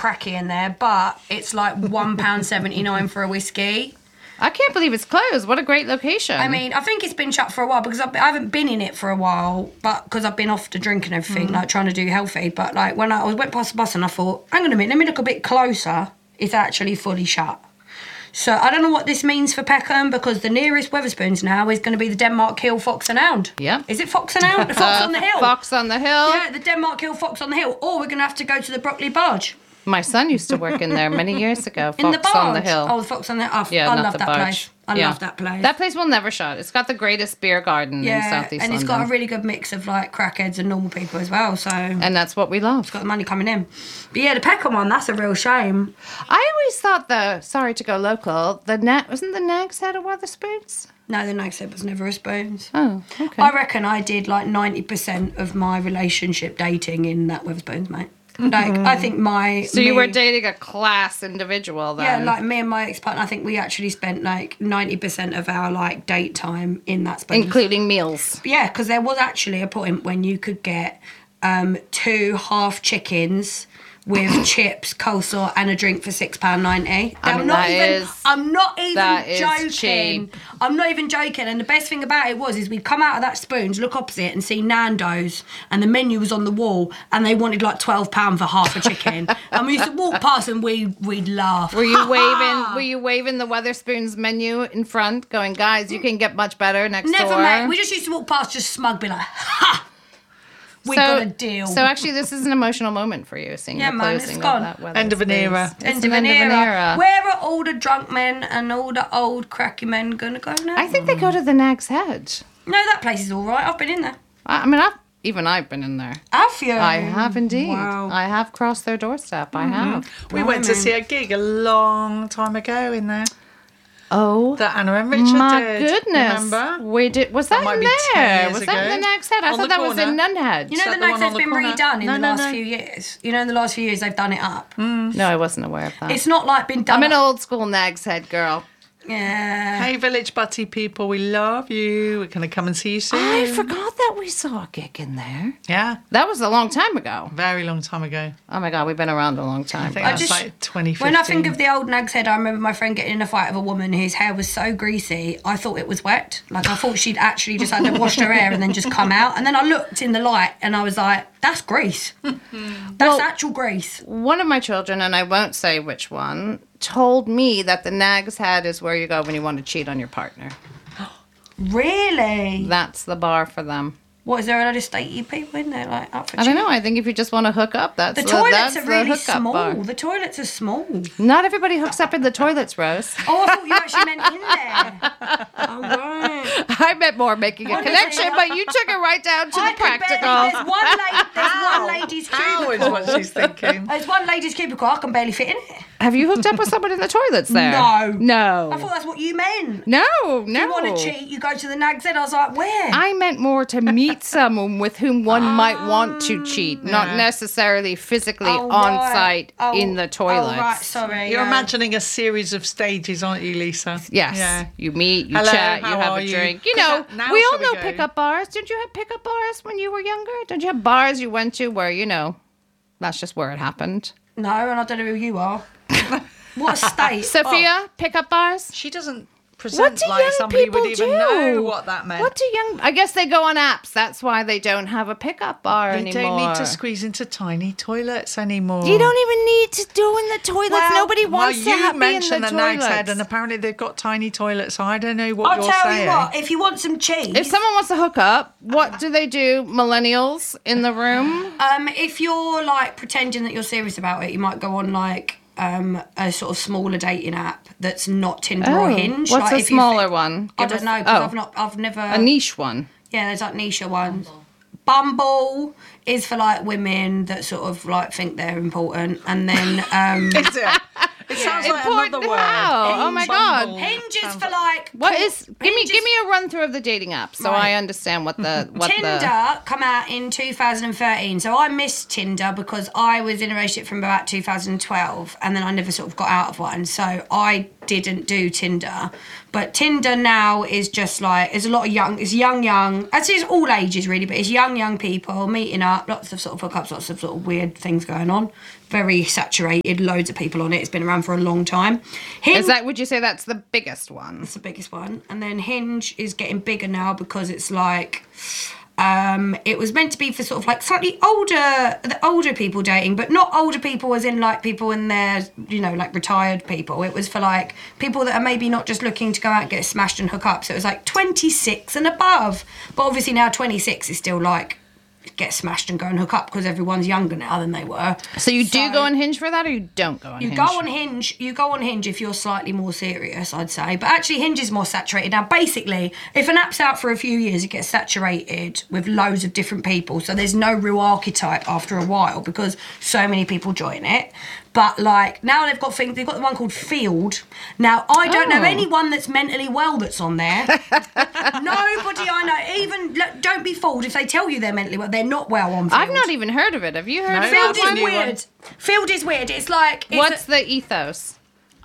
cracky in there, but it's like £1.79 for a whiskey. I can't believe it's closed. What a great location. I mean, I think it's been shut for a while because I haven't been in it for a while, but because I've been off to drink and everything, like trying to do healthy. But like when I went past the bus and I thought, hang on a minute, let me look a bit closer. It's actually fully shut. So I don't know what this means for Peckham because the nearest Wetherspoons now is going to be the Denmark Hill Fox and Hound. Yeah. Is it Fox and Hound? The Fox on the Hill. Fox on the Hill. Yeah, the Denmark Hill Fox on the Hill. Or we're going to have to go to the Brockley Barge. My son used to work in there many years ago. Fox In the barge? on the Hill. Oh, the Fox on the Hill. Yeah, I not love the that barge. place. I love that place. That place will never shut. It's got the greatest beer garden in Southeast and it's London. got a really good mix of like crackheads and normal people as well. So and that's what we love. got the money coming in. But yeah, the Peckham one, that's a real shame. I always thought sorry to go local, wasn't the Nag's Head of Wetherspoons? No, the Nag's Head was never a Spoons. Oh, okay. I reckon I did like 90% of my relationship dating in that Wetherspoons, mate. Like, I think So you were dating a class individual then? Yeah, like me and my ex-partner, I think we actually spent like 90% of our like date time in that Spoons. Including meals. Yeah, because there was actually a point when you could get 2 half chickens with chips, coleslaw, and a drink for £6.90. I'm not even joking. Cheap. I'm not even joking. And the best thing about it is we'd come out of that Spoons, look opposite, and see Nando's, and the menu was on the wall, and they wanted like £12 for half a chicken. And we used to walk past, and we'd laugh. Were you waving the Wetherspoons menu in front, going, guys, you can get much better next door? Never, mate. We just used to walk past, just smug, be like, ha! We got a deal. So actually, this is an emotional moment for you, seeing the closing of that Wetherspoons. End of an era. End of an era. Where are all the drunk men and all the old cracky men going to go now? I think they go to the Nag's Head. No, that place is all right. I've been in there. I mean, I've been in there. Have you? I have indeed. Wow. I have crossed their doorstep. I have. We went to see a gig a long time ago in there. Oh, That Anna and Richard my did. goodness! Remember? We did. Was that might in be 10 there? years Was that in ago. the Nag's Head? I On thought the that was in corner. Nunhead. You know, the the Nag's one Head's on been the corner? redone in No, the no, last no. few years. You know, in the last few years they've done it up. No, I wasn't aware of that. It's not like been done I'm an up. old school Nag's Head girl. Yeah. Hey, Village Butty people, we love you. We're going to come and see you soon. I forgot that we saw a gig in there. Yeah, That was a long time ago. very long time ago. Oh my God, we've been around a long time. I think I that's just- like 2015. When I think of the old Nag's Head, I remember my friend getting in a fight with a woman whose hair was so greasy, I thought it was wet. Like, I thought she'd actually just had to wash her hair and then just come out. And then I looked in the light and I was like, that's grease. That's actual grease. One of my children, and I won't say which one, told me that the Nag's Head is where you go when you want to cheat on your partner. Really? That's the bar for them. What, is there a lot of statey people in there, like, up for I don't cheating? know. I think if you just want to hook up, that's The toilets that's are really the hookup small. bar. The toilets are small. Not everybody hooks up in the toilets, Rose. Oh, I thought you actually meant in there. Oh, right. I meant more making a connection, but you took it right down to the practical. There's one lady's How is cubicle. what she's thinking. There's one lady's cubicle. I can barely fit in it. Have you hooked up with someone in the toilets there? No. No. I thought that's what you meant. No. If you want to cheat, you go to the Nag's Head. I was like, where? I meant more to meet someone with whom one might want to cheat, not necessarily physically Oh, on right. site Oh, in the toilets. Oh, right, sorry. You're yeah. imagining a series of stages, aren't you, Lisa? Yes. Yeah. You meet, you Hello, chat, you how have are a you? drink. You 'Cause know, now we shall all we know go? pickup bars. Did you have pickup bars when you were younger? Did you have bars you went to where, that's just where it happened? No, and I don't know who you are. What state? Sophia, pickup bars? She doesn't What present do like young somebody people would even do? know what that meant. I guess they go on apps. That's why they don't have a pickup bar They anymore. don't need to squeeze into tiny toilets anymore. You don't even need to do in the toilets. Well, Nobody wants to you be in the mentioned the Nag's Head, toilets. and apparently they've got tiny toilets, so I don't know what I'll you're tell saying. you what, if you want some cheese, If someone wants to hook up, what do they do? Millennials in the room? if you're like pretending that you're serious about it, you might go on like a sort of smaller dating app that's not Tinder or Hinge. What's like, a if you smaller think- one? I Give don't us- know because I've never. A niche one. Yeah, there's like niche ones. Bumble is for like women that sort of like think they're important, and then Is it? It sounds like Important another word. how? Oh my God. Hinge is for like What is? Give Hinge me a run through of the dating apps so Right. I understand what the Tinder come out in 2013, so I missed Tinder because I was in a relationship from about 2012, and then I never sort of got out of one, so I didn't do Tinder. But Tinder now is just like, it's a lot of young, it's young, actually it's all ages really, but it's young people meeting up, lots of sort of hookups, lots of sort of weird things going on. very saturated, loads of people on it. It's been around for a long time. Would you say that's the biggest one? It's the biggest one. And then Hinge is getting bigger now because it's like, it was meant to be for sort of like slightly older people dating, but not older people as in like people in their, you know, like retired people. It was for like people that are maybe not just looking to go out and get smashed and hook up. So it was like 26 and above. But obviously now 26 is still like, get smashed and go and hook up because everyone's younger now than they were. So you do go on Hinge for that, or you don't go on Hinge? You go on Hinge if you're slightly more serious, I'd say. But actually Hinge is more saturated. Now basically, if an app's out for a few years, it gets saturated with loads of different people. So there's no real archetype after a while because so many people join it. But like now they've got the one called Field. Now I don't know anyone that's mentally well that's on there. Nobody I know. Even don't be fooled if they tell you they're mentally well. They're not well on Field. I've not even heard of it. Have you heard of Field that is one? weird. Field is weird. It's like What's the ethos?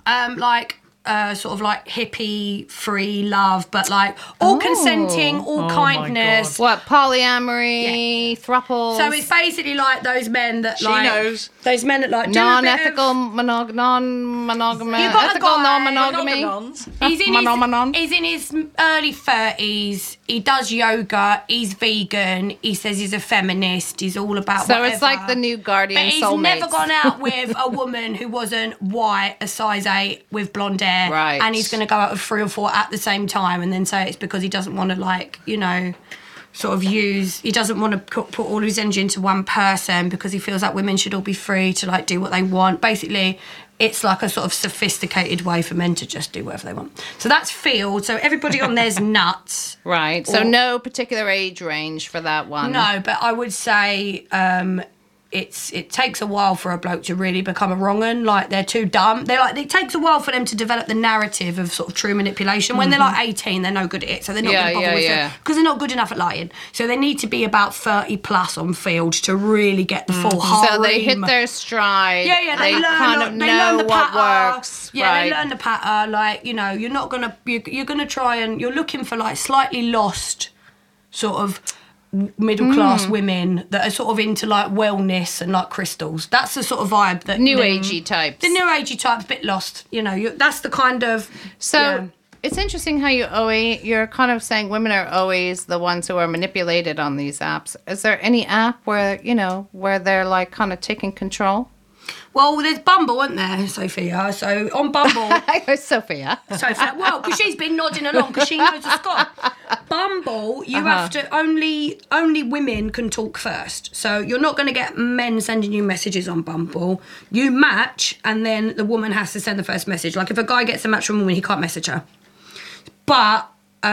Sort of like hippie free love, but like all consenting, all kindness. What, polyamory, thruples? So it's basically like those men that She like knows. those men that like do non-ethical, a non-monogamy, You got a ethical guy- non-monogamy. Monogamons. He's in, Monomonon. he's in his early 30s. He does yoga. He's vegan. He says he's a feminist. He's all about So whatever. it's like the new Guardian But he's soulmates. never gone out with a woman who wasn't white, a size 8, with blonde hair. Right. And he's going to go out with 3 or 4 at the same time and then say it's because he doesn't want to, like, you know, sort of he doesn't want to put all his energy into one person because he feels like women should all be free to, like, do what they want. Basically, it's like a sort of sophisticated way for men to just do whatever they want. So that's Field. So everybody on there's nuts. Right. So no particular age range for that one. No, but I would say it takes a while for a bloke to really become a wrong 'un. Like, they're too dumb. It takes a while for them to develop the narrative of sort of true manipulation. When they're like 18, they're no good at it, so they're not going to bother with it because they're not good enough at lying. So they need to be about 30 plus on Field to really get the full harem. So they hit their stride. Yeah, they learn, kind of they know learn the what patter. works. Yeah, right. they learn the patter. Like, you know, you're not gonna you're gonna try and you're looking for like slightly lost sort of middle class women that are sort of into like wellness and like crystals. That's the sort of vibe that New agey types. The new agey type's a bit lost. You know, that's the kind of So it's interesting how you're kind of saying women are always the ones who are manipulated on these apps. Is there any app where, you know, where they're like kind of taking control? Well, there's Bumble, isn't there, Sophia? So on Bumble, Sophia. well, because she's been nodding along because she knows the Scott. Bumble, you have to only women can talk first. So you're not going to get men sending you messages on Bumble. You match, and then the woman has to send the first message. Like if a guy gets a match from a woman, he can't message her. But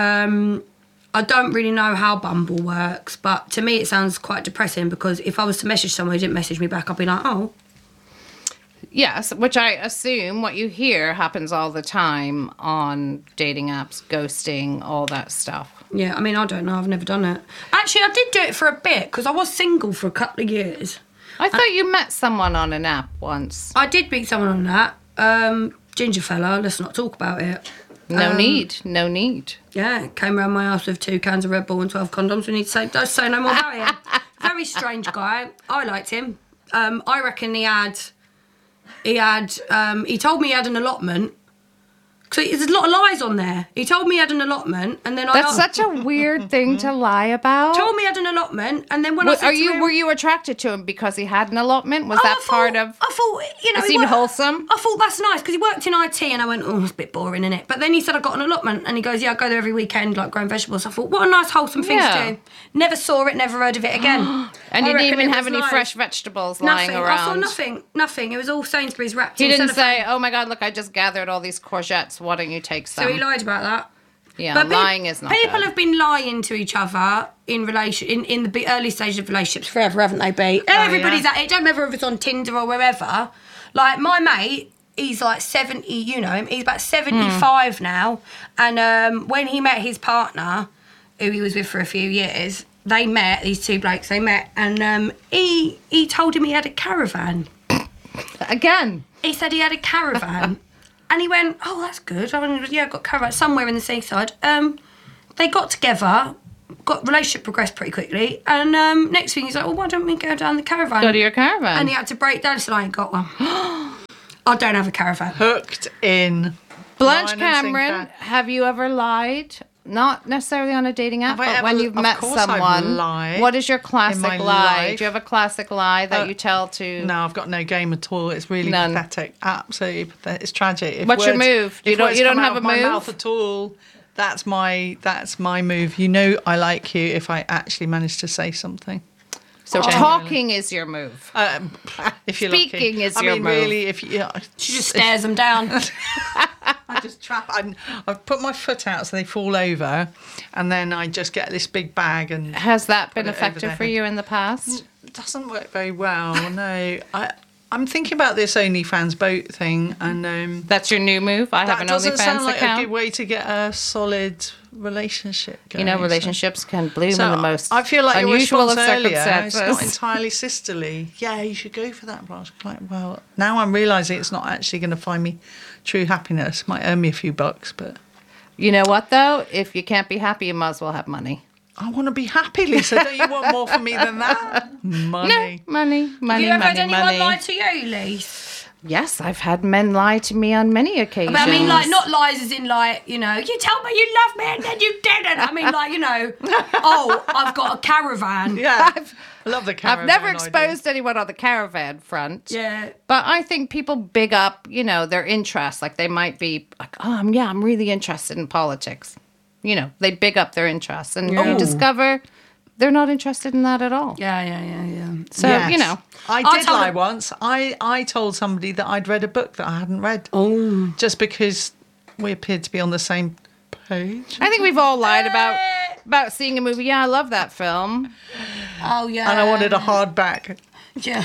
I don't really know how Bumble works. But to me, it sounds quite depressing because if I was to message someone who didn't message me back, I'd be like, oh. Yes, which I assume what you hear happens all the time on dating apps, ghosting, all that stuff. Yeah, I mean, I don't know. I've never done it. Actually, I did do it for a bit because I was single for a couple of years. I thought you met someone on an app once. I did meet someone on that. Ginger fella, let's not talk about it. No need. Yeah, came around my house with 2 cans of Red Bull and 12 condoms. We need to say no more about him. Very strange guy. I liked him. I reckon he told me he had an allotment. So there's a lot of lies on there. He told me he had an allotment, and then That's such a weird thing to lie about. told me he had an allotment, and then when I said to him, were you attracted to him because he had an allotment? Was that I part of? thought, you know, It he seemed worked- wholesome. I thought that's nice because he worked in IT, and I went, oh, it's a bit boring, isn't it? But then he said I got an allotment, and he goes, yeah, I go there every weekend, like growing vegetables. I thought, what a nice wholesome thing to do. Never saw it, never heard of it again. And I you didn't reckon even it have was any nice. fresh vegetables Nothing. lying around. I saw nothing. It was all Sainsbury's wrapped He in didn't cellophane. say, "Oh my God, look, I just gathered all these courgettes. Why don't you take some?" So he lied about that. Yeah, But lying is not People good. have been lying to each other in the early stages of relationships forever, haven't they, B? Everybody's at it. Don't matter if it's on Tinder or wherever. Like, my mate, he's like 70, you know him, he's about 75 now. And when he met his partner, who he was with for a few years, these 2 blokes, and he told him he had a caravan. Again. He said he had a caravan. And he went, oh, that's good. I went, yeah, I've got a caravan somewhere in the seaside. They got together, got relationship progressed pretty quickly. And next thing he's like, why don't we go down the caravan? Go to your caravan. And he had to break down. So I ain't got one. I don't have a caravan. Hooked in. Blanche Line and Cameron, sinker. have you ever lied? Not necessarily on a dating app, Have I but ever- when you've of met course I've someone, lied what is your in classic my lie? life. Do you have a classic lie that you tell to? No, I've got no game at all. It's really None. pathetic. Absolutely pathetic. It's tragic. If What's your move? if You don't words come have out a of my move? mouth at all. That's my move. You know I like you if I actually manage to say something. So Genuinely. talking is your move. If you're Speaking lucky. is I your mean, move. really, if you, She just stares them down. I just trap. I put my foot out so they fall over, and then I just get this big bag and. Has that been Put it over effective their for head. you in the past? It doesn't work very well. No, I'm thinking about this OnlyFans boat thing, and That's your new move. I have that an doesn't sound OnlyFans like account. a good way to get a solid relationship going. You know, so- relationships can bloom So in the most I feel like your unusual response of earlier, circumstances. it's not entirely sisterly. Yeah, you should go for that, Blanche. Like, well, now I'm realising it's not actually going to find me true happiness. Might earn me a few bucks, but You know what, though? If you can't be happy, you might as well have money. I want to be happy, Lisa. Don't you want more from me than that? Money. No, money, Have money, you ever had money, anyone money. lie to you, Lise? Yes, I've had men lie to me on many occasions. But I mean, like, not lies as in, like, you know, you told me you loved me and then you didn't. I mean, like, you know, oh, I've got a caravan. Yeah, I love the caravan. I've never idea. exposed anyone on the caravan front. Yeah. But I think people big up, you know, their interests. Like they might be like, yeah, I'm really interested in politics. You know, they big up their interests. And you discover they're not interested in that at all. Yeah. So, Yes. you know. I I did told lie him- once. I told somebody that I'd read a book that I hadn't read. Oh. Just because we appeared to be on the same page. I think we've all lied about seeing a movie. Yeah, I love that film. Oh, yeah. And I wanted a hardback. Yeah.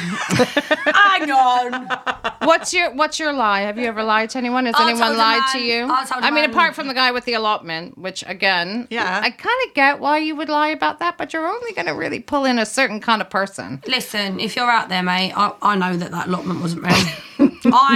Hang on. What's your lie? Have you ever lied to anyone? Has I anyone told a lied to man- you? I told a I mean, man- apart from the guy with the allotment, which again, Yeah. I kind of get why you would lie about that, but you're only going to really pull in a certain kind of person. Listen, if you're out there, mate, I know that allotment wasn't ready.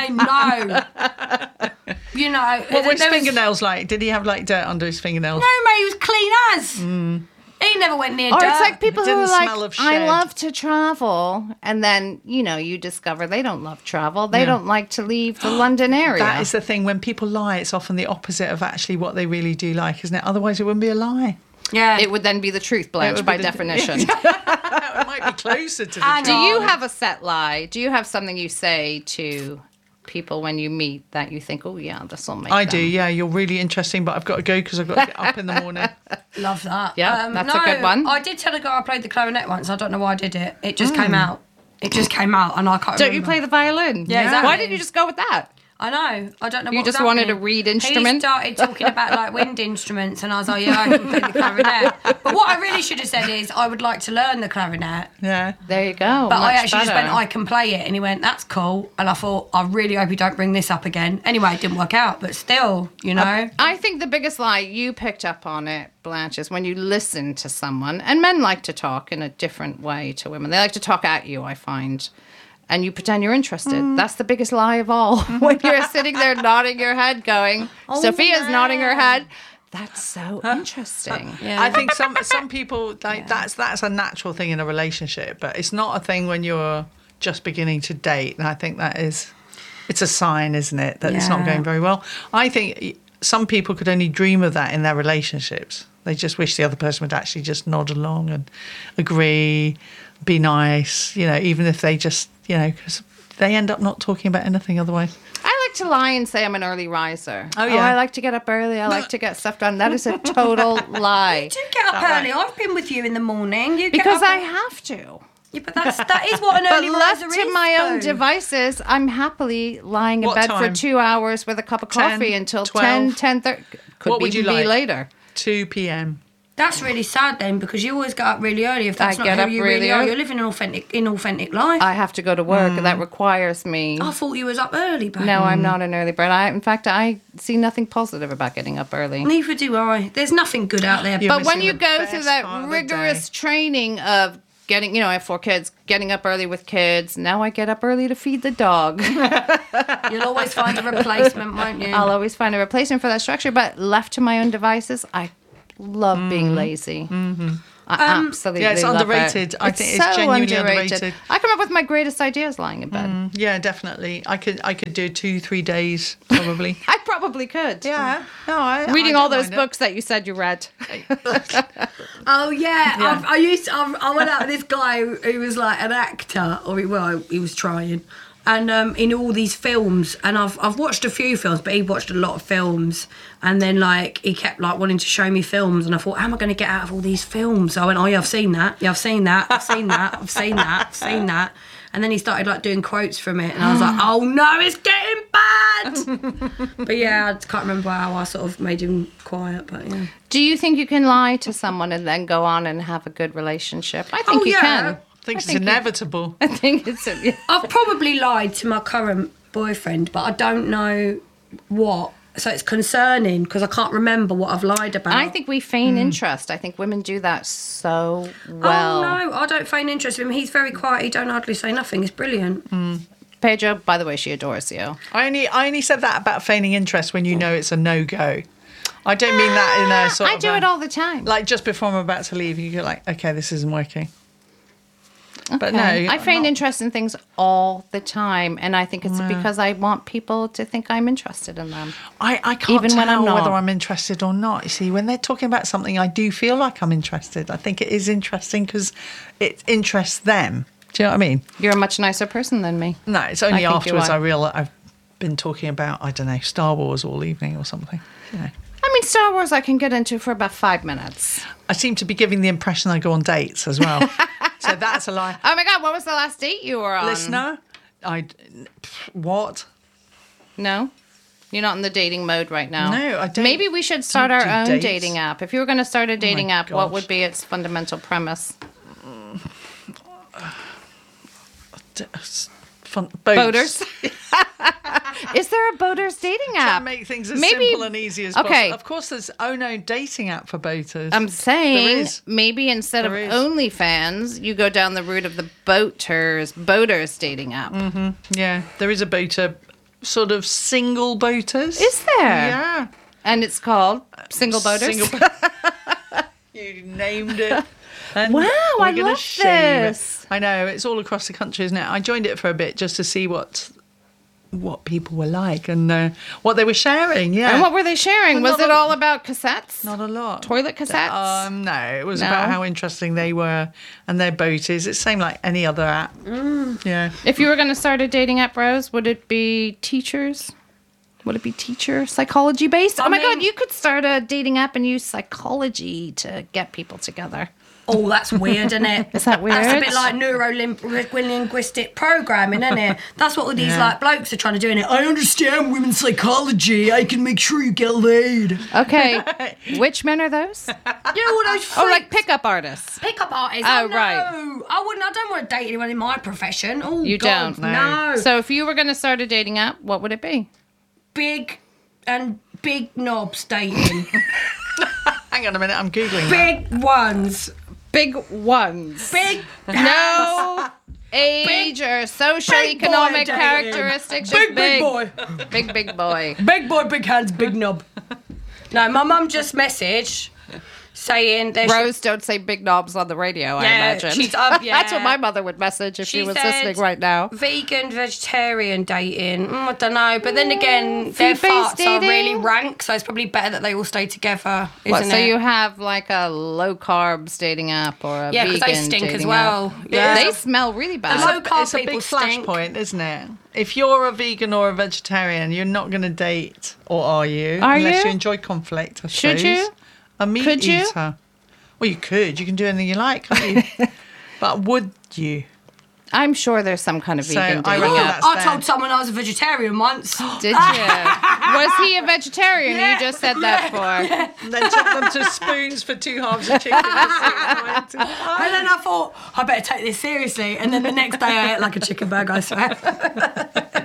I know. You know. What were his there was- fingernails like? Did he have like dirt under his fingernails? No, mate, he was clean as. He never went near Or dirt. it's like people who Didn't are like, smell of I shed. love to travel. And then, you know, you discover they don't love travel. They don't like to leave the London area. That is the thing. When people lie, it's often the opposite of actually what they really do like, isn't it? Otherwise, it wouldn't be a lie. Yeah. It would then be the truth, Blanche, would by be the- definition. It might be closer to the And Do truth. you have a set lie? Do you have something you say to people when you meet that you think, oh, yeah, this will make I them. do, yeah. You're really interesting, but I've got to go because I've got to get up in the morning. Love that. Yeah, that's a good one. I did tell a girl I played the clarinet once. I don't know why I did it. It just came out. It just came out, and I can't Don't remember. you play the violin? Yeah, exactly. Why didn't you just go with that? I know. I don't know You what was just wanted happening. to read He instrument? started talking about like wind instruments, and I was like, yeah, I can play the clarinet. But what I really should have said is, I would like to learn the clarinet. Yeah. There you go. But I Much actually just better. went, I can play it. And he went, that's cool. And I thought, I really hope you don't bring this up again. Anyway, it didn't work out, but still, you know. I think the biggest lie you picked up on it, Blanche, is when you listen to someone, and men like to talk in a different way to women. They like to talk at you, I find. And you pretend you're interested. That's the biggest lie of all. When you're sitting there nodding your head going, Sophia's nodding her head. That's so interesting. Yeah. I think some people like that's a natural thing in a relationship, but it's not a thing when you're just beginning to date. And I think it's a sign, isn't it, that it's not Yeah. going very well. I think some people could only dream of that in their relationships. They just wish the other person would actually just nod along and agree, be nice, you know, even if they just, you know, because they end up not talking about anything otherwise. I like to lie and say I'm an early riser. Oh, yeah. I like to get up early. I like to get stuff done. That is a total lie. Do get up early. I've been with you in the morning. You get Because up I have to. Yeah, but that is what an But early left riser to is, my own though. devices, I'm happily lying in What bed for time? 2 hours with a cup of 10, coffee until 12? 10:30. Could What would even you be like? later. 2 p.m. That's really sad then, because you always get up really early. If that's I not get who up you really really are, early. you're living an inauthentic life. I have to go to work, and that requires me. I thought you was up early, babe. No, I'm not an early bird. In fact, I see nothing positive about getting up early. Neither do I. There's nothing good out there. You're But when missing you the go best through part that of the rigorous day. training of getting, I have 4 kids, getting up early with kids. Now I get up early to feed the dog. You'll always find a replacement, won't you? I'll always find a replacement for that structure. But left to my own devices, I love being lazy. I absolutely Yeah, it's love underrated. It. I think it's genuinely underrated. I come up with my greatest ideas lying in bed. Yeah, definitely. I could do 2-3 days probably. I probably could. Yeah. No, I Reading I all don't those mind it. books that you said you read. Oh yeah, I went out with this guy who was like an actor, or he was trying, and in all these films, and I've watched a few films, but he watched a lot of films, and then like he kept like wanting to show me films, and I thought, how am I going to get out of all these films? So I went, oh yeah, I've seen that, I've seen that, I've seen that, I've seen that, I've seen that. And then he started like doing quotes from it, and I was like, oh no, it's getting bad. But yeah, I can't remember how I sort of made him quiet, but yeah. Do you think you can lie to someone and then go on and have a good relationship? I think you can. I think it's inevitable. I think it's I've probably lied to my current boyfriend, but I don't know what. So it's concerning because I can't remember what I've lied about. I think we feign interest. I think women do that so well. Oh no, I don't feign interest in him. He's very quiet. He don't hardly say nothing. It's brilliant. Pedro, by the way, she adores you. I only said that about feigning interest when you know it's a no-go. I don't mean that in a sort I of do it all the time. like just before I'm about to leave, you're like, okay, this isn't working. But no, I I'm feign not- interest in things all the time, and I think it's because I want people to think I'm interested in them. I can't even tell when I'm not. whether I'm interested or not. You see, when they're talking about something, I do feel like I'm interested. I think it is interesting because it interests them. Do you know what I mean? You're a much nicer person than me. No, it's only I think you afterwards are. I realise I've been talking about, I don't know, Star Wars all evening or something. You know. I mean, Star Wars I can get into for about 5 minutes. I seem to be giving the impression I go on dates as well. So that's a lie. Oh my God, what was the last date you were on? Listener, what? No? You're not in the dating mode right now? No, I don't- Maybe we should start don't our do own dates. dating app. If you were going to start a dating app, what gosh. would be its fundamental premise? Boaters. Boaters. Is there a boaters dating Try app? and make things as Maybe- simple and easy as Okay. possible. Of course, there's no dating app for boaters. I'm saying There is. maybe instead There of is. OnlyFans, you go down the route of the boaters dating app. Yeah, there is a boater, sort of single boaters. Is there? Yeah. And it's called Single Boaters? Single You named it. And Wow, we're I gonna love shame it. this. I know, it's all across the country, isn't it? I joined it for a bit just to see what people were like and what they were sharing. Yeah. And what were they sharing? Well, Was not it a- all about cassettes? Not a lot. Toilet cassettes? No, it was No? about how interesting they were and their boaties. It's the same like any other app. Yeah. If you were going to start a dating app, Rose, would it be teachers? Would it be teacher psychology based? Oh my mean- God, you could start a dating app and use psychology to get people together. Oh, that's weird, isn't it? Is that That's a weird? bit like neuro-linguistic programming, isn't it? That's what all these like blokes are trying to do, innit? I understand women's psychology. I can make sure you get laid. Okay. Which men are those? You know what those Oh, like freaks- pickup artists. pickup artists. Oh, Oh, no. right. I don't want to date anyone in my profession. Oh, You God, don't? No. So if you were going to start a dating app, what would it be? big knobs dating. Hang on a minute, I'm Googling that. Big ones. Big ones. Big No age or Big boy socioeconomic dating. characteristics. Big, just big boy. Big boy. Big boy, big hands, big knob. No, my mum just messaged saying there Rose, don't say big knobs on the radio, I Yeah, imagine. she's up, yeah. That's what my mother would message if she was said listening right now. Vegan, vegetarian dating. I don't know. But then again, their Food-based farts are dating? really rank, so it's probably better that they all stay together, isn't What, so it? you have like a low carb dating app or a Yeah, vegan because they stink dating as well. app? Yeah. They smell really bad. low carb It's a big people stink. flashpoint, isn't it? If you're a vegan or a vegetarian, you're not going to date, or are you? Are Unless you? you enjoy conflict, I Should suppose. you? A meat Could you? eater. Well, you could. You can do anything you like, can't you? But would you? I'm sure there's some kind of So, vegan I dating reckon app. that's I there. told someone I was a vegetarian once. Did you? Was he a vegetarian? You just said that for. And then took them to spoons for 2 halves of chicken. And then I thought, I better take this seriously. And then the next day I ate like a chicken burger, I swear.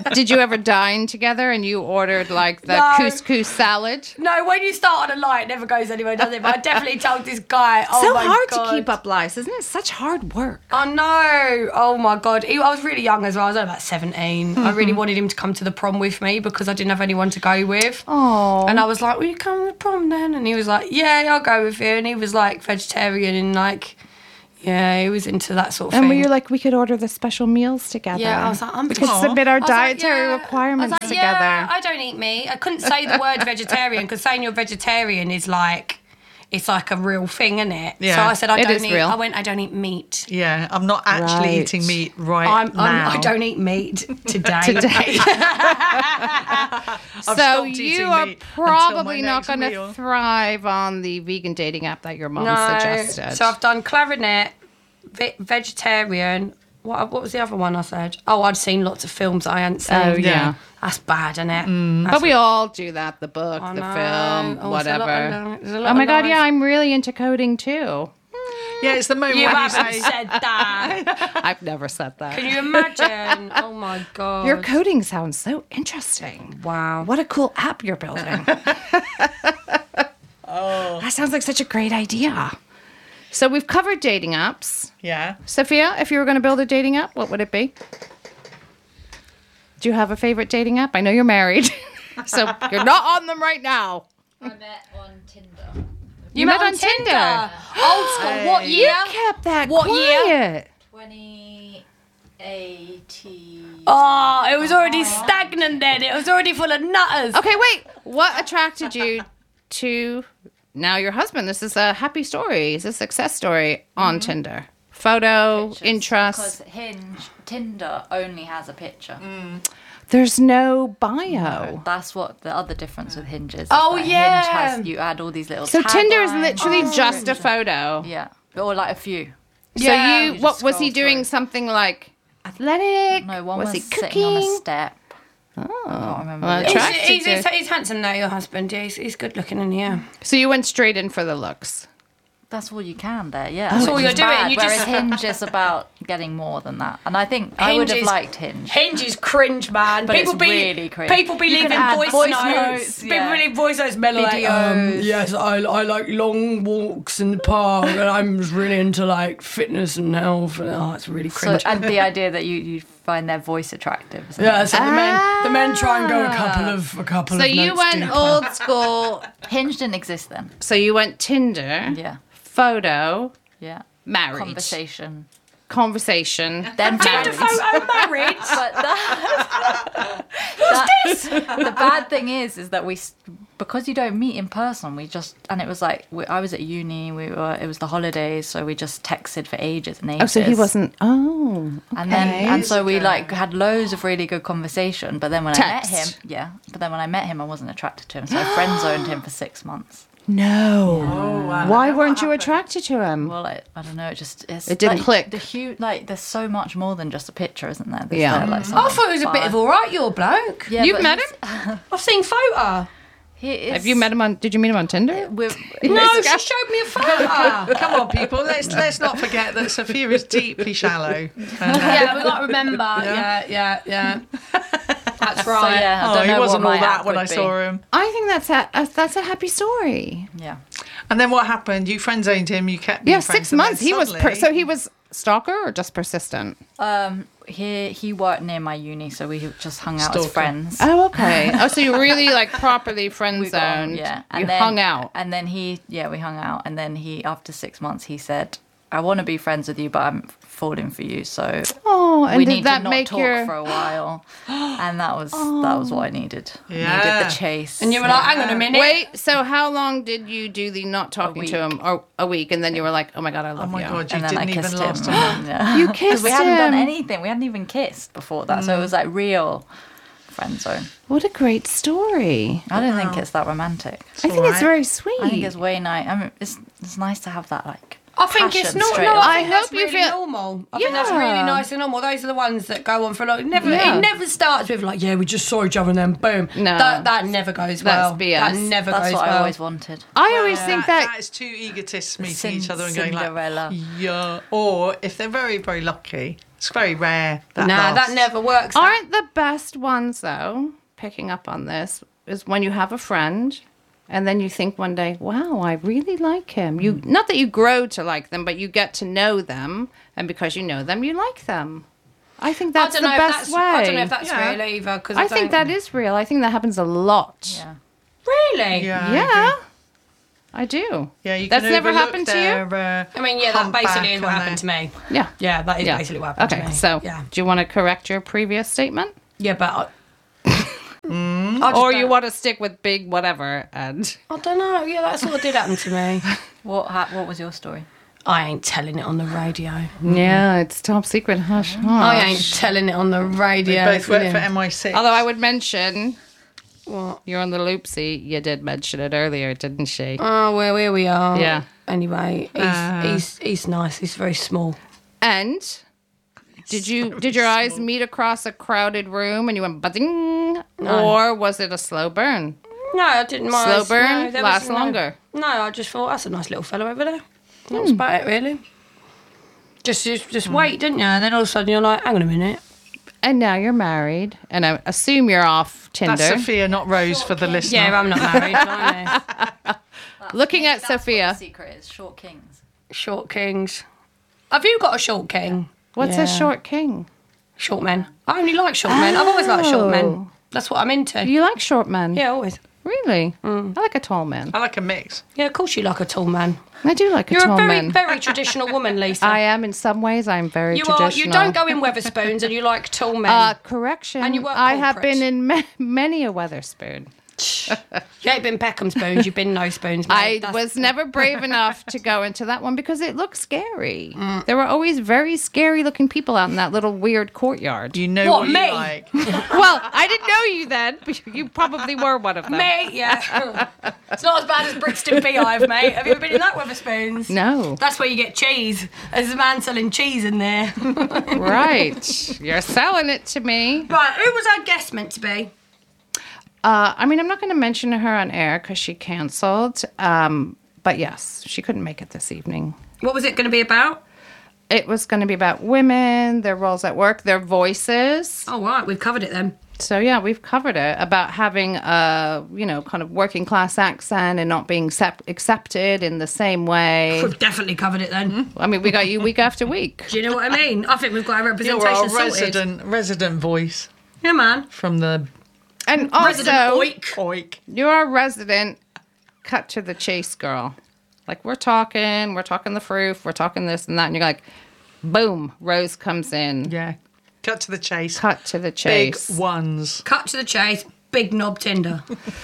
Did you ever dine together and you ordered like the No. couscous salad? No, when you start on a lie, it never goes anywhere, does it? But I definitely told this guy, oh So my hard God. to keep up lies, isn't it? Such hard work. I know. Oh my God. I was really young as well. I was only about 17. I really wanted him to come to the prom with me because I didn't have anyone to go with. Oh. And I was like, will you come to the prom then? And he was like, yeah, I'll go with you. And he was like vegetarian and like, yeah, he was into that sort of And thing. were you like, we could order the special meals together? Yeah, I was like, we could submit our I was like, dietary yeah. requirements I was like, together. Yeah, I don't eat meat. I couldn't say the word vegetarian because saying you're vegetarian is like, it's like a real thing, isn't it? Yeah. So I said, It I is don't eat. real. I went, I don't eat meat. Yeah, I'm not actually Right. eating meat now. I don't eat meat today. Today. I've So stopped you eating are meat probably until my not next going to meal. thrive on the vegan dating app that your mom suggested. So I've done clarinet, vegetarian. What was the other one I said? Oh, I'd seen lots of films that I hadn't seen. Oh, yeah. That's bad, isn't it? But we all do that. The book, I the know. film, Oh, there's a lot whatever. of- there's a lot Oh my of God, lies. yeah, I'm really into coding too. Yeah, it's the moment You when you haven't say, said that. I've never said that. Can you imagine? Oh my God. Your coding sounds so interesting. Wow. What a cool app you're building. That sounds like such a great idea. So we've covered dating apps. yeah. Sophia, if you were going to build a dating app, what would it be? Do you have a favorite dating app? I know you're married, so you're not on them right now. I met on Tinder. You met on Tinder. Old school. What You year? kept that What year? quiet. 2018. Oh, it was already stagnant then. It was already full of nutters. Okay, wait. What attracted you to now your husband? This is a happy story. It's a success story on Tinder. Photo, Pictures, interest. Because Tinder only has a picture. There's no bio. That's what the other difference with Hinge is. Oh, that yeah. Hinge has, you add all these little So Tinder is taglines. literally just a photo. Yeah. Or like a few. So Yeah. you, You what just was he scroll doing? through. Something like athletic? No, one was was he sitting cooking? on a step. Oh, I can't remember. well, the- attracted to- He's handsome now, your husband. Yeah, he's good looking in here. So you went straight in for the looks. That's all you can there, yeah. That's which all you're is doing, bad, you whereas just- Hinge is about getting more than that. And I think I would have liked Hinge. Hinge is cringe, man. But it's really cringe. People be You can leaving add voice voice notes. notes, People yeah. leave voice notes. Men are like, Videos. yes, I like long walks in the park, and I'm really into like fitness and health. Oh, it's really So, cringe. and the idea that you find their voice attractive. Isn't Yeah, it? so the men try and go a couple So of you notes went deeper. old school. Hinge didn't exist then. So you went Tinder, Yeah. photo, Yeah. married, Conversation. conversation. Then Tinder married. photo married. But the bad thing is that because you don't meet in person, and it was like I was at uni. It was the holidays, so we just texted for ages and ages. Oh, so he wasn't. Oh, And then okay. and so we like had loads of really good conversation. But then when Text. I met him, But then when I met him, I wasn't attracted to him, so I friend zoned him for 6 months. No. Why weren't you attracted to him? Well, I don't know. It didn't like, click. There's so much more than just a picture, isn't there? There's Yeah. like I thought it was a bit of all right, your bloke. Yeah, You've but met he's- him? I've seen photo. He is, Have you met him on? Did you meet him on Tinder? We're, No, she showed me a photo. Come on, people. Let's not forget that Sophia is deeply shallow. Yeah, we got to remember. Yeah. That's So right. yeah, I Oh, don't he know wasn't what all my that app when would I be. saw him. I think that's a happy story. Yeah. And then what happened? You friend zoned him. You kept being Yeah, friends, 6 and then months. He was suddenly- so he was stalker or just persistent. He worked near my uni, so we just hung out Stalker. as friends. Oh, okay. Oh, so you really like properly friend We got on, zoned. yeah. You hung out. And then we hung out. And then after 6 months, he said, I want to be friends with you, but I'm falling for you. So Oh, and we did need that to not make talk your? for a while. And that was what I needed. Yeah. Needed the chase. And you were like, hang on a minute. Wait, so how long did you do the not talking to him? Or a week, and then you were like, oh my god, I Oh love my you. god, you And then I didn't even kissed last him. a month. Yeah. You Because kissed we hadn't done him. anything. We hadn't even kissed before that. So it was like real friend zone. What a great story. I don't think it's that romantic. I think it's alright. very sweet. I think it's way nice. I mean, it's nice to have that like. I think it's passion not. straight No, away. I think I that's hope you really feel- normal. I think that's really Yeah. nice and normal. Those are the ones that go on for a long. Yeah. It never starts with like, yeah, we just saw each other and then boom. No. that never goes well. That's BS. That never That's goes what well. I always wanted. I always think that. That is two egotists meeting each other and going Cinderella. like, yeah. Or if they're very, very lucky, It's very rare. Nah, that lasts. never works. Aren't the best ones, though, picking up on this, is when you have a friend and then you think one day, wow, I really like him. You not that you grow to like them, but you get to know them. And because you know them, you like them. I think that's the best way. I don't know if that's Yeah. real either. Cause I think that is real. I think that happens a lot. Yeah. Really? Yeah. I Yeah, agree. I do. Yeah, you That's can never overlook happened to you? their, I mean, yeah, that humpback basically is what and happened to me. Yeah. Yeah, that is Yeah. basically what happened to Okay, me. so yeah, do you want to correct your previous statement? yeah, but Or you want to stick with big whatever and... I don't know. Yeah, that sort of did happen to me. What was your story? I ain't telling it on the radio. Yeah, it's top secret. Hush, hush. I ain't telling it on the radio. They both work yeah. for MI6. Although I would mention, What? you're on the loopsy. You did mention it earlier, didn't she? Oh, well, here we are. Yeah. Anyway, he's nice. He's very small. And did your eyes meet across a crowded room and you went buzzing? No. Or was it a slow burn? No, I didn't mind. Slow burn No, there lasts was longer. No, I just thought that's a nice little fellow over there. That was about it, really. Just wait, didn't you? And then all of a sudden you're like, hang on a minute. And now you're married, and I assume you're off Tinder. That's Sophia, not Rose, for the listener. Yeah, I'm not married. blimey. Looking at That's Sophia. What the secret is short kings. Short kings. Have you got a short king? What's Yeah. a short king? Short men. I only like short men. I've always liked short Oh. men. That's what I'm into. You like short men? Yeah, always. Really? I like a tall man. I like a mix. Yeah, of course you like a tall man. I do like a You're tall a very, man. very traditional woman, Lisa. I am in some ways. I'm very you traditional. are. You don't go in Weatherspoons and you like tall men. Correction. And you work I have corporate. been in many a Weatherspoon. You ain't been Peckham spoons. You've been no spoons. Mate. I That's- was never brave enough to go into that one because it looked scary. Mm. There were always very scary looking people out in that little weird courtyard. You know What, what, me? you like. Well, I didn't know you then, but you probably were one of them. Me, yeah. It's not as bad as Brixton Beehive, mate. Have you ever been in that Weatherspoons? No. That's where you get cheese. There's a man selling cheese in there. Right. You're selling it to me. Right, who was our guest meant to be? I mean, I'm not going to mention her on air because she cancelled. But yes, she couldn't make it this evening. What was it going to be about? It was going to be about women, their roles at work, their voices. Oh, right, we've covered it then. So yeah, we've covered it about having a, kind of working class accent and not being accepted in the same way. We've definitely covered it then. I mean, we got you week after week. Do you know what I mean? I think we've got our You're representation our sorted. resident voice Yeah, man. from the And Resident also, oik. oik. you're a resident cut to the chase girl. Like we're talking the proof, we're talking this and that, and you're like, boom, Rose comes in. Yeah. Cut to the chase. Cut to the Big chase. ones. Cut to the chase. Big knob Tinder.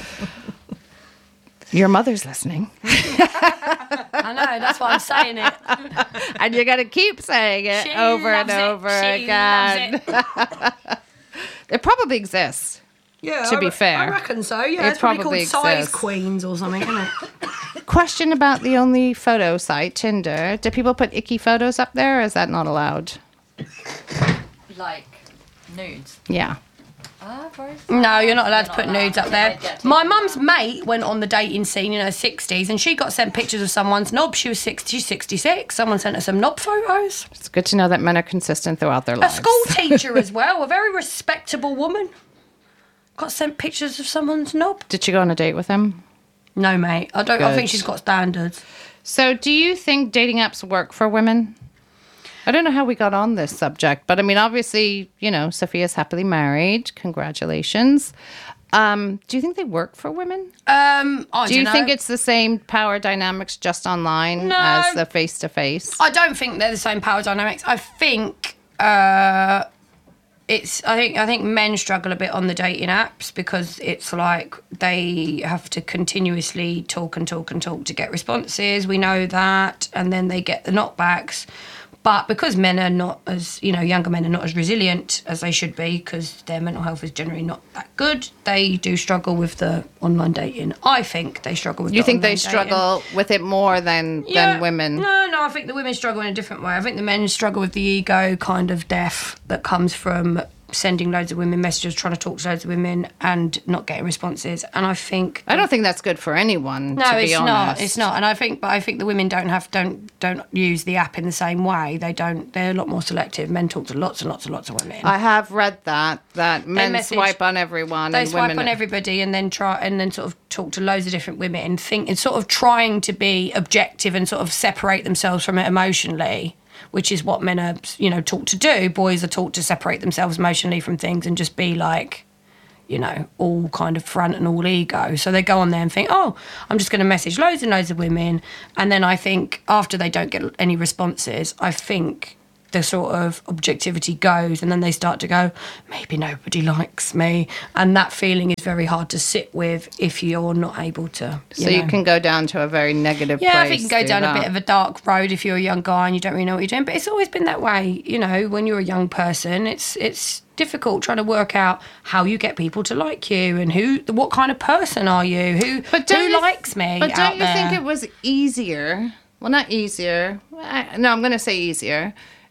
Your mother's listening. I know, that's why I'm saying it. And you're going to keep saying it She over and loves it. over She again. loves it. It probably exists. Yeah, To be fair. I reckon so. Yeah, It it's probably probably called size exists. queens or something, isn't it? Question about the only photo site, Tinder. Do people put icky photos up there or is that not allowed? Like nudes. Yeah. No, you're not allowed to You're put not nudes allowed. up Yeah, there. yeah, My take mum's mate went on the dating scene in her 60s and she got sent pictures of someone's knob. She was 60, she's 66. Someone sent her some knob photos. It's good to know that men are consistent throughout their A lives. school teacher as well, a very respectable woman. Got sent pictures of someone's knob. Did she go on a date with him? No, mate. I Good. think she's got standards. So do you think dating apps work for women? I don't know how we got on this subject, but I mean, obviously, Sophia's happily married. Congratulations. Do you think they work for women? I Do you dunno. think it's the same power dynamics just online No. as the face-to-face? I don't think they're the same power dynamics. I think it's. I think men struggle a bit on the dating apps because it's like they have to continuously talk and talk and talk to get responses. We know that, and then they get the knockbacks. But because men are not as, younger men are not as resilient as they should be because their mental health is generally not that good, they do struggle with the online dating. I think they struggle with You the think they online dating. struggle with it more than women? No, I think the women struggle in a different way. I think the men struggle with the ego kind of death that comes from sending loads of women messages, trying to talk to loads of women and not getting responses. And I think I don't think that's good for anyone. no, to be it's honest. not. It's not. And I think the women don't use the app in the same way. They don't. They're a lot more selective. Men talk to lots and lots and lots of women. I have read that men message- swipe on everyone. They and swipe women on everybody and then sort of talk to loads of different women and think and sort of trying to be objective and sort of separate themselves from it emotionally, which is what men are, taught to do. Boys are taught to separate themselves emotionally from things and just be like, all kind of front and all ego. So they go on there and think, oh, I'm just going to message loads and loads of women. And then I think after they don't get any responses, I think the sort of objectivity goes and then they start to go, maybe nobody likes me. And that feeling is very hard to sit with if you're not able to. So you can go down to a very negative place. Yeah, I think you can go do down that. a bit of a dark road if you're a young guy and you don't really know what you're doing. But it's always been that way, when you're a young person, it's difficult trying to work out how you get people to like you and what kind of person are you, who likes me. But out don't you there. think it was easier? Well, not easier. No, I'm going to say easier.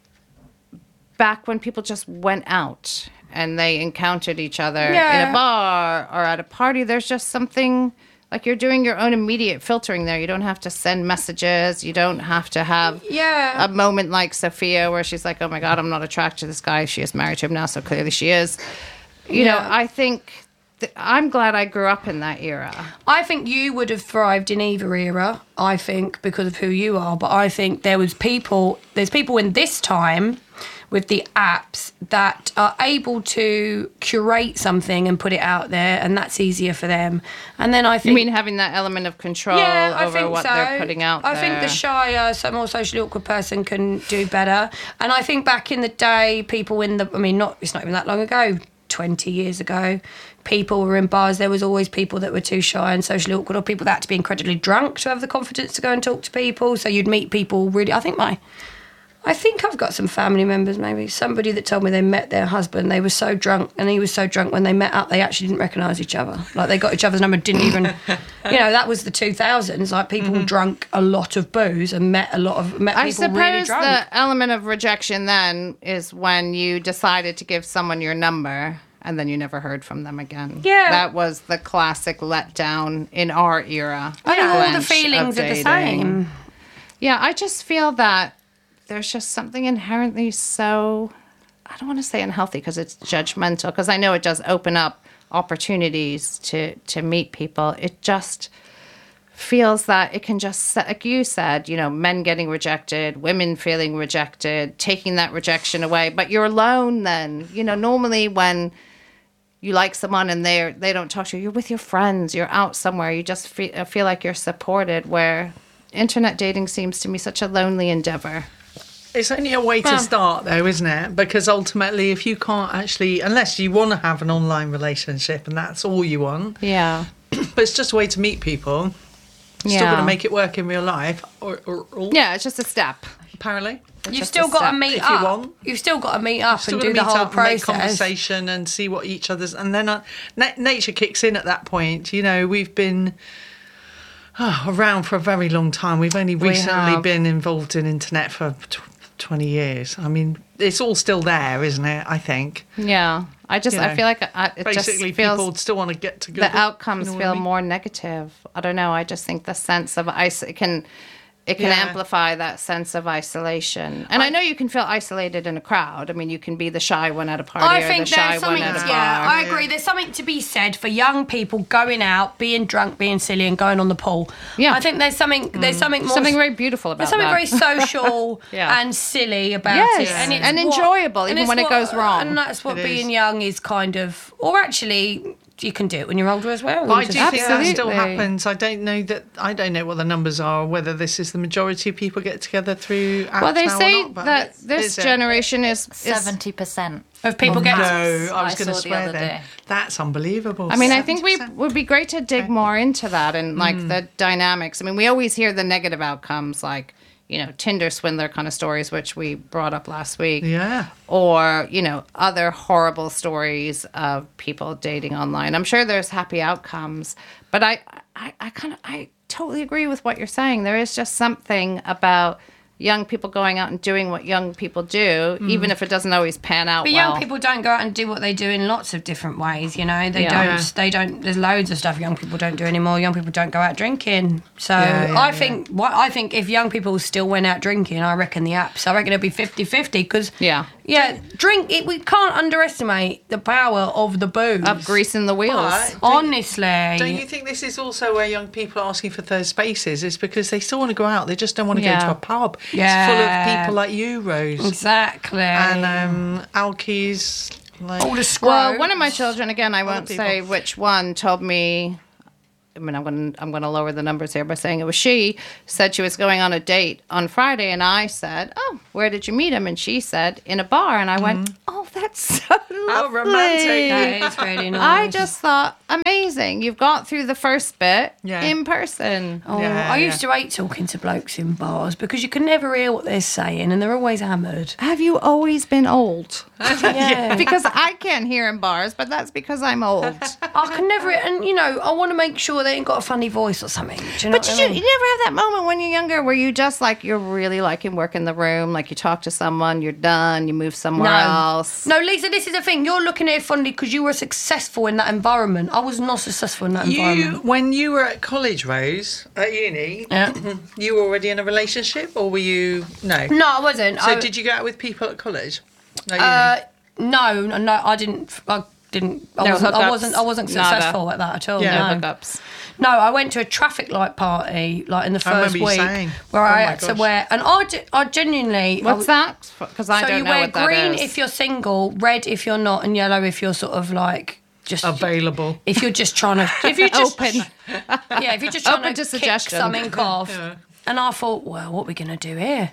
Back when people just went out and they encountered each other in a bar or at a party, there's just something like you're doing your own immediate filtering there. You don't have to send messages. You don't have to have a moment like Sophia where she's like, oh my God, I'm not attracted to this guy. She is married to him now, so clearly she is. You know, I think I'm glad I grew up in that era. I think you would have thrived in either era, I think, because of who you are. But I think there's people in this time with the apps that are able to curate something and put it out there, and that's easier for them. And then I think... You mean having that element of control over what they're putting out there? I think the shyer, more socially awkward person can do better. And I think back in the day, people it's not even that long ago, 20 years ago, people were in bars, there was always people that were too shy and socially awkward, or people that had to be incredibly drunk to have the confidence to go and talk to people. So you'd meet people really... I think I've got some family members, maybe. Somebody that told me they met their husband. They were so drunk, and he was so drunk when they met up, they actually didn't recognise each other. Like, they got each other's number, didn't even... that was the 2000s. Like, people drunk a lot of booze and met people really drunk. I suppose the element of rejection then is when you decided to give someone your number and then you never heard from them again. Yeah. That was the classic letdown in our era. I think all the Blanche, feelings of are the dating. same. Yeah, I just feel that there's just something inherently so, I don't want to say unhealthy because it's judgmental, because I know it does open up opportunities to meet people. It just feels that it can just, like you said, men getting rejected, women feeling rejected, taking that rejection away. But you're alone then. Normally when you like someone and they don't talk to you, you're with your friends, you're out somewhere, you just feel like you're supported, where internet dating seems to me such a lonely endeavor. It's only a way to start, though, isn't it? Because ultimately, if you can't actually, unless you want to have an online relationship and that's all you want, Yeah. but it's just a way to meet people. Still got to make it work in real life, or Yeah, it's just a step. apparently. You've still got to meet if you up. want. You've still got to meet up Still and got to do the meet whole up and make process. conversation and see what each other's, and then nature kicks in at that point. We've been around for a very long time. We've only recently been involved in internet for 20 years. I mean, it's all still there, isn't it? I think. Yeah. I feel like it Basically, just feels people still want to get together. the outcomes feel more negative. I don't know. I just think the sense of it can amplify that sense of isolation. And I know you can feel isolated in a crowd. I mean, you can be the shy one at a party I or think the shy there's one something. at a bar. Yeah, I agree. There's something to be said for young people going out, being drunk, being silly, and going on the pool. Yeah. I think there's something. There's something more. Something very beautiful about There's something that. very social Yeah. and silly about Yes, it, it's and enjoyable, even it's when it goes wrong. And that's what It being is. young is kind of. Or actually, you can do it when you're older as well. But I You do just- think that still Absolutely. happens. I don't know what the numbers are, whether this is the majority of people get together through apps Well, they now or say not, but that it's- this is it? generation is 70%. of people get. No, I was I going to saw the swear other then. day. That's unbelievable. I mean, I think we 70%. would be great to dig more into that and like the dynamics. I mean, we always hear the negative outcomes, like, Tinder swindler kind of stories, which we brought up last week. Yeah. Or, other horrible stories of people dating online. I'm sure there's happy outcomes, but I totally agree with what you're saying. There is just something about young people going out and doing what young people do, even if it doesn't always pan out But well. young people don't go out and do what they do in lots of different ways, you know. They Yeah. don't. There's loads of stuff young people don't do anymore. Young people don't go out drinking. So I think if young people still went out drinking, I reckon it'd be 50-50 because we can't underestimate the power of the booze. Of greasing the wheels. But Honestly. don't you think this is also where young people are asking for third spaces? It's because they still want to go out. They just don't want to go Yeah. to a pub. Yeah. It's full of people like you, Rose. Exactly. And Alkies. Like, all the scrubs. Well, one of my children, again, I won't people. say which one, told me. I mean, I'm going to lower the numbers here by saying it was she. Said she was going on a date on Friday, and I said, "Oh, where did you meet him?" And she said, "In a bar." And I went, "Oh, that's so lovely." romantic. That is really nice. I just thought, amazing. You've got through the first bit Yeah. in person. Oh, Yeah, I used to hate talking to blokes in bars because you can never hear what they're saying and they're always hammered. Have you always been old? Yeah. Because I can't hear in bars, but that's because I'm old. I can never, and I want to make sure they ain't got a funny voice or something. Do you know But what I you mean? never have that moment when you're younger where you just you're really liking work in the room, like you talk to someone, you're done, you move somewhere else. No, Lisa, this is the thing. You're looking at it fondly because you were successful in that environment. I was not successful in that environment. when you were at college, Rose, at uni, Yeah. you were already in a relationship, or were you? No. No, I wasn't. So did you go out with people at college? No, uni? No, I didn't. I No hookups. wasn't. I wasn't Nada. successful at that at all. Yeah. No no. hookups. No, I went to a traffic light party like in the I first remember you week saying. where Oh I my had to gosh. wear, and I genuinely. What's that? Because I So don't you know wear what that green is. if you're single, red if you're not, and yellow if you're sort of like just Available. if you're just trying to if you're just Open. if you're just trying Open to kick suggestion. something off. And I thought, well, what are we gonna do here?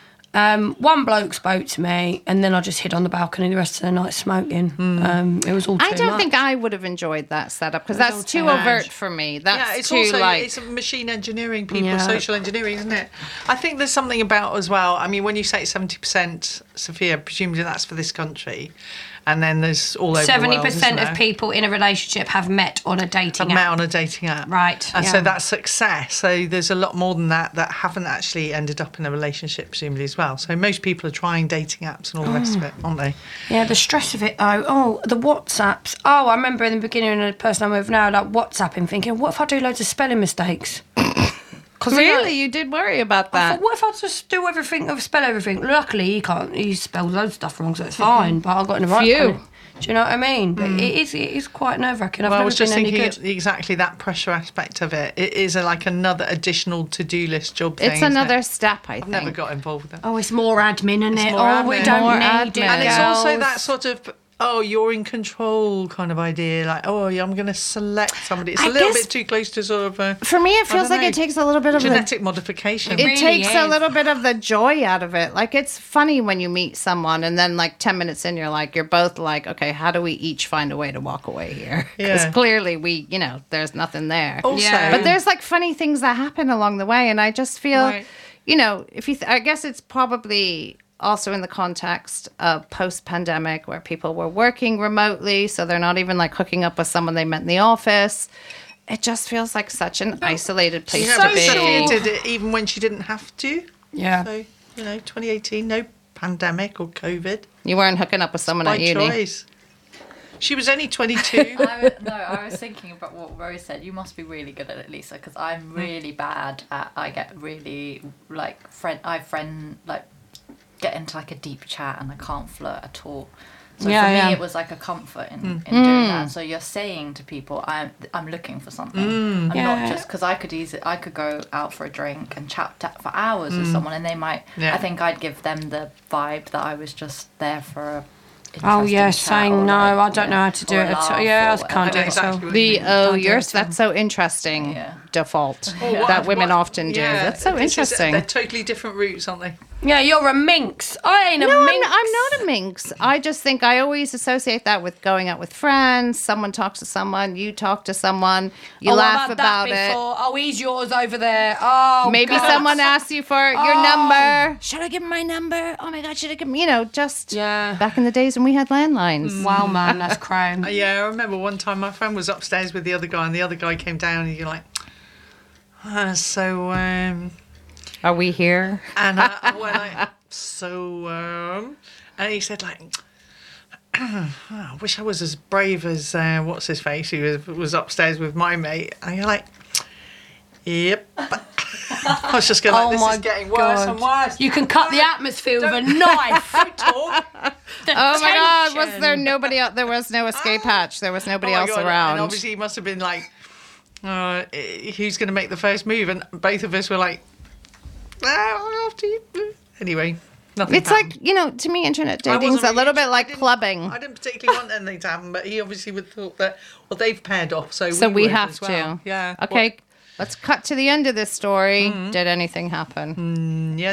One bloke spoke to me, and then I just hid on the balcony the rest of the night smoking. It was all too I don't much. think I would have enjoyed that setup because all that's too too much. overt for me. That's Yeah, it's too also like. it's machine engineering people, Yeah. social engineering, isn't it? I think there's something about as well. I mean, when you say 70%, Sophia, presumably that's for this country, and then there's all over the world, 70% isn't of there? people in a relationship have met on a dating have met app. on a dating app, Right, And yeah. so that's success. So there's a lot more than that haven't actually ended up in a relationship, presumably as well. So most people are trying dating apps and all the rest of it, aren't they? Yeah, the stress of it though. Oh, the WhatsApps. Oh, I remember in the beginning, the person I'm with now, like WhatsApping, thinking, what if I do loads of spelling mistakes? Cause Really, you did worry about I that. thought, what if I just do everything, spell everything? Luckily, he can't. He spells loads of stuff wrong, so it's fine. But I got in the right. Phew. kind of- Do you know what I mean? But it is quite nerve wracking. I've Well, I never was just been any thinking good. exactly that pressure aspect of it. It is like another additional to-do list job thing. It's isn't another it? step, I think. I've never got involved with that. Oh, it's more admin, isn't it? more Oh, we admin. don't More need admin. it. And it's also girls. that sort of, you're in control kind of idea. Like, yeah, I'm going to select somebody. It's I a little guess- bit too close to sort of For me, it I feels don't like know. it takes a little bit of the genetic modification. It really takes a is. little bit of the joy out of it. Like, it's funny when you meet someone and then, 10 minutes in, you're both like, okay, how do we each find a way to walk away here? Because Yeah. clearly there's nothing there. Also, Yeah. But there's, funny things that happen along the way. And I just feel, Right. if you, I guess it's probably also in the context of post-pandemic where people were working remotely, so they're not even, hooking up with someone they met in the office. It just feels like such an isolated place yeah, to but be. Sophia did it even when she didn't have to. Yeah. So, 2018, no pandemic or COVID. You weren't hooking up with someone By at uni. choice. She was only 22. I was thinking about what Rose said. You must be really good at it, Lisa, because I'm really bad at. I get really get into a deep chat and I can't flirt at all. So Yeah, for yeah. me, it was like a comfort in doing that. So you're saying to people, I'm looking for something. I'm Yeah. not just because I could go out for a drink and chat for hours with someone, and they might. Yeah. I think I'd give them the vibe that I was just there for a. Oh yeah, interesting chat saying or, no, like, I don't know how to do or it a at all. laugh Yeah, or I can't do I it know at all. exactly what The you mean. Don't do it at that's so interesting Yeah. default Well, that women what- often do. yeah, That's so this is- interesting. They're totally different routes, aren't they? Yeah, you're a minx. I ain't a No, minx. I'm not a minx. I just think I always associate that with going out with friends. Someone talks to someone, you talk to someone, you Oh, laugh I've had about that it. before. Oh, he's yours over there. Oh, Maybe God. someone asks you for your Oh. number. Should I give him my number? Oh my God, should I give him, just Yeah. back in the days when we had landlines. Wow, man, that's crime. Yeah, I remember one time my friend was upstairs with the other guy, and the other guy came down, and you're like, Are we here? And I went like, so, and he said like, I wish I was as brave as, what's his face, who was upstairs with my mate. And you're like, yep. I was just going like, this is getting worse and worse. You can cut the atmosphere with a knife. Talk. Oh my God! Was there nobody else? There was no escape hatch. There was nobody else God. around. And obviously, he must have been like, who's going to make the first move? And both of us were like, after you. Anyway, nothing. It's happened. like, you know, to me, internet I dating's wasn't a little really- bit like clubbing. I didn't particularly want anything to happen, but he obviously would thought that, well, they've paired off, so We would have as to. well. Yeah. Okay. Let's cut to the end of this story. Did anything happen? Yeah,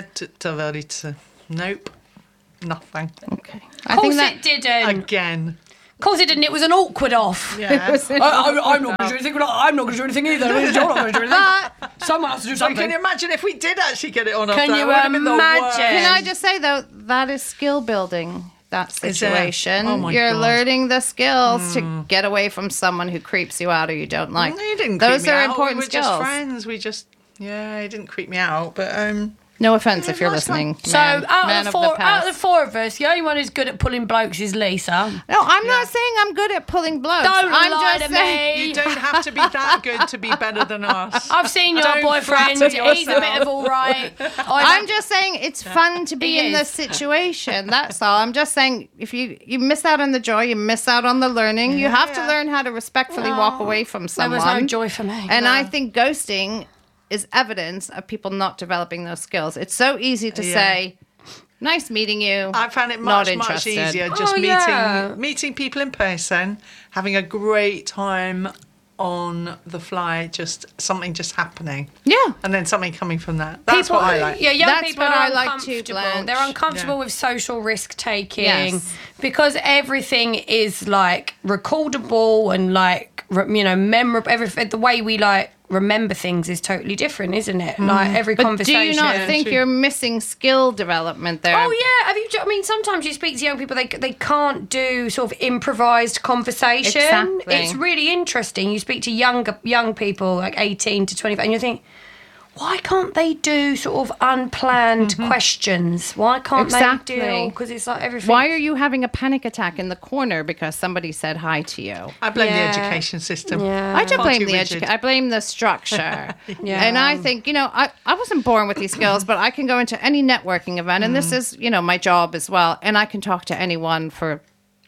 nope, nothing. Okay. Of course it didn't. Again. Of course it didn't. It was an awkward off. Yeah. I'm not going to do anything. I'm not going to do anything either. You're not going to do anything. Someone has to do So something. can you imagine if we did actually get it on? Can you imagine? Can I just say, though, that is skill building, that Is it? situation. Oh, my You're God. learning the skills to get away from someone who creeps you out or you don't like. No, you didn't Those creep me are out. important We were skills. just friends. We just, he didn't creep me out, but No offense if you're nice one. listening. So man out of of the past. four of us, the only one who's good at pulling blokes is Lisa. No, I'm not saying I'm good at pulling blokes. Don't I'm lie just to saying. me. you don't have to be that good to be better than us. I've seen your Don't boyfriend. flatter He's a bit of all right. I'm just saying it's fun to be It in is. this situation. That's all. I'm just saying if you miss out on the joy, you miss out on the learning. You have to Yeah. learn how to respectfully walk away from There someone. was no joy for me. And I think ghosting is evidence of people not developing those skills. It's so easy to Yeah. say, nice meeting you. I found it Not much interested. easier just yeah. meeting people in person, having a great time on the fly, just something just happening. Yeah. And then something coming from that. That's what I like. Yeah, young That's people what are I like too, uncomfortable. Blanche. They're uncomfortable Yeah. with social risk taking Yes. because everything is like recordable and like memorable. Everything, the way we like remember things is totally different, isn't it? Like every But do conversation. you not think true. you're missing skill development there? Oh yeah, I mean, sometimes you speak to young people, they can't do sort of improvised conversation. Exactly. It's really interesting. You speak to young people, like 18 to 25, and you think, why can't they do sort of unplanned questions? Why can't Exactly. they do? Because it's like everything. Why are you having a panic attack in the corner because somebody said hi to you? I blame Yeah. the education system. Yeah. I don't Far blame too the rigid. education. I blame the structure. Yeah. And I think, I wasn't born with these skills, but I can go into any networking event, and this is, my job as well, and I can talk to anyone for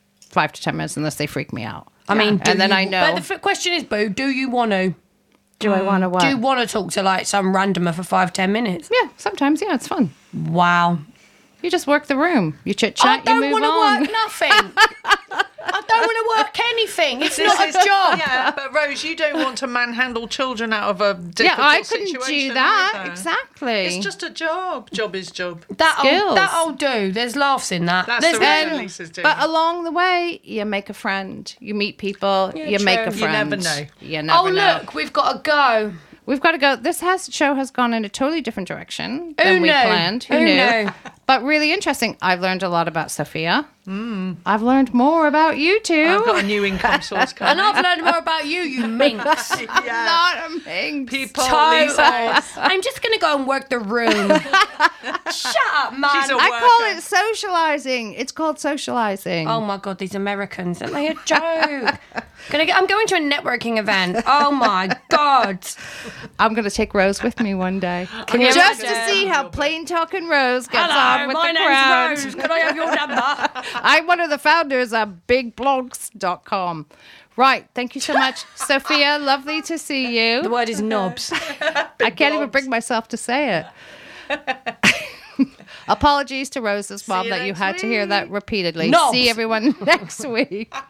5 to 10 minutes unless they freak me out. I mean, and then I know. But the question is, Boo, do you want to? Do I want to what? Do you want to talk to like some randomer for 5-10 minutes? Yeah, sometimes, it's fun. Wow. You just work the room. You chit I chat, you don't move want to on. work nothing. I don't want to work anything. It's not a job. Yeah, but Rose, you don't want to manhandle children out of a difficult Yeah, I couldn't situation do that. either. Exactly. It's just a job. Job is job. Skills. That'll do. There's laughs in that. That's There's the reason no- Lisa's doing But it. along the way, you make a friend. You meet people. Yeah, you make true. a You friend. never know. You never Oh, know. look, we've got to go. We've got to go. This show has gone in a totally different direction than Who we knew? planned. Who Who knew? knew? But really interesting. I've learned a lot about Sophia. I've learned more about you two. I've got a new income source coming. And I've learned more about you, you minx. Yeah. Not a minx. People, Total. Lisa. I'm just going to go and work the room. Shut up, man. She's a I call worker. it socializing. It's called socializing. Oh my God, these Americans. Aren't they a joke? I'm going to a networking event. Oh my God. I'm going to take Rose with me one day. Can you Just to imagine? see how plain talking Rose gets Hello, on with my the crowd. name's Rose. Can I have your number? I'm one of the founders of bigblogs.com. Right. Thank you so much, Sophia. Lovely to see you. The word is knobs. I can't even bring myself to say it. Apologies to Rose's mom you that you next had to hear that repeatedly. Knobs. See everyone next week.